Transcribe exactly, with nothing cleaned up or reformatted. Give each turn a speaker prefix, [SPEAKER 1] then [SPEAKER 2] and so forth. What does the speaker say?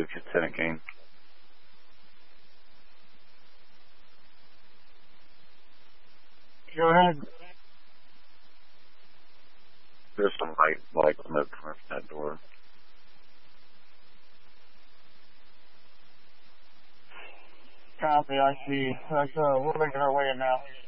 [SPEAKER 1] Lieutenant Kane.
[SPEAKER 2] Go ahead.
[SPEAKER 1] There's some white black smoke from that door.
[SPEAKER 2] Copy, I see. That's, uh, we're making our way in now.